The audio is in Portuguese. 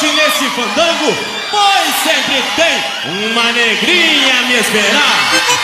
hoje nesse fandango, pois sempre tem uma negrinha a me esperar.